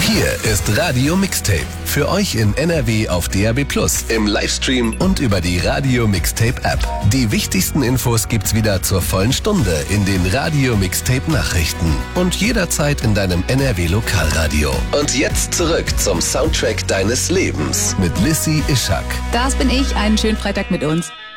Hier ist Radio Mixtape. Für euch in NRW auf DAB+, im Livestream und über die Radio Mixtape App. Die wichtigsten Infos gibt's wieder zur vollen Stunde in den Radio Mixtape Nachrichten und jederzeit in deinem NRW Lokalradio. Und jetzt zurück zum Soundtrack deines Lebens mit Lissy Ischak. Das bin ich. Einen schönen Freitag mit uns.